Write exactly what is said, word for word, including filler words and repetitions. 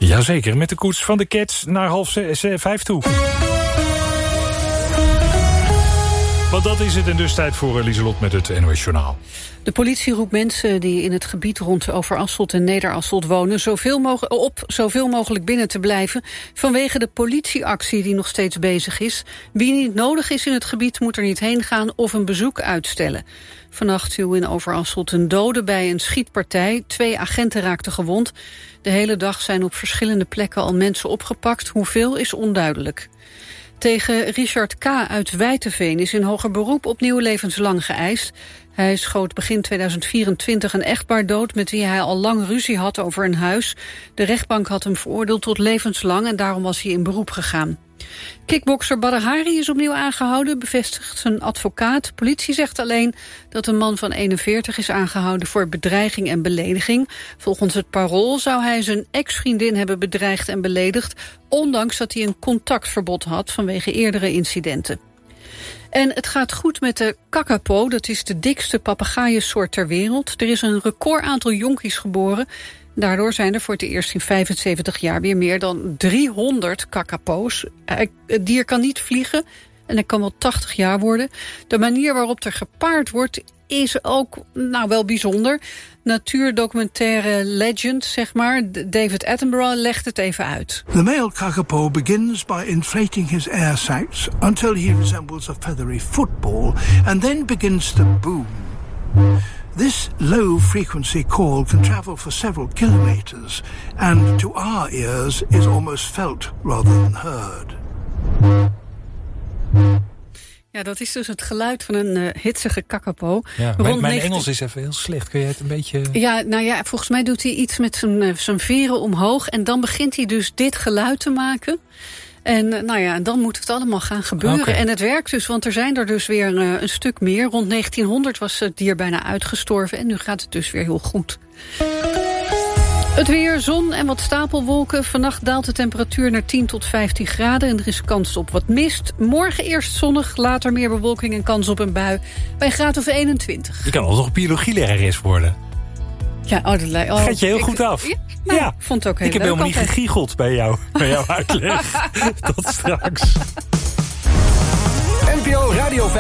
Jazeker, met de koets van de Cats naar half zes, vijf toe. Want dat is het en dus tijd voor Lieselot met het N O S Journaal. De politie roept mensen die in het gebied rond Overasselt en Nederasselt wonen zoveel mogelijk op zoveel mogelijk binnen te blijven vanwege de politieactie die nog steeds bezig is. Wie niet nodig is in het gebied moet er niet heen gaan of een bezoek uitstellen. Vannacht viel in Overasselt een dode bij een schietpartij. Twee agenten raakten gewond. De hele dag zijn op verschillende plekken al mensen opgepakt. Hoeveel is onduidelijk. Tegen Richard K. uit Wijteveen is in hoger beroep opnieuw levenslang geëist. Hij schoot begin tweeduizend vierentwintig een echtpaar dood met wie hij al lang ruzie had over een huis. De rechtbank had hem veroordeeld tot levenslang en daarom was hij in beroep gegaan. Kickbokser Badr Hari is opnieuw aangehouden, bevestigt zijn advocaat. Politie zegt alleen dat een man van eenenveertig is aangehouden voor bedreiging en belediging. Volgens het Parool zou hij zijn ex-vriendin hebben bedreigd en beledigd, ondanks dat hij een contactverbod had vanwege eerdere incidenten. En het gaat goed met de kakapo, dat is de dikste papegaaiensoort ter wereld. Er is een record aantal jonkies geboren. Daardoor zijn er voor het eerst in vijfenzeventig jaar weer meer dan driehonderd kakapo's. Het dier kan niet vliegen en hij kan wel tachtig jaar worden. De manier waarop er gepaard wordt is ook nou wel bijzonder. Natuurdocumentaire legend, zeg maar, David Attenborough legt het even uit. The male kakapo begins by inflating his air sacs until he resembles a feathery football and then begins to boom. This low-frequency call can travel for several kilometers and to our ears is almost felt rather than heard. Ja, dat is dus het geluid van een uh, hitsige kakapo. Ja, mijn mijn Engels is even heel slecht. Kun je het een beetje... Ja, nou ja, volgens mij doet hij iets met zijn, uh, zijn veren omhoog. En dan begint hij dus dit geluid te maken. En uh, nou ja, dan moet het allemaal gaan gebeuren. Okay. En het werkt dus, want er zijn er dus weer uh, een stuk meer. Rond negentienhonderd was het dier bijna uitgestorven. En nu gaat het dus weer heel goed. Het weer, zon en wat stapelwolken. Vannacht daalt de temperatuur naar tien tot vijftien graden... en er is kans op wat mist. Morgen eerst zonnig, later meer bewolking en kans op een bui... bij een graad of eenentwintig. Je kan al nog biologielerares worden. Ja, oh, dat lijkt... Oh, gaat je heel ik, goed af. Ja, nou, ja. Vond het ook heel ik heb leuk helemaal niet altijd. gegiegeld bij jou, bij jouw uitleg. Tot straks. N P O Radio vijf.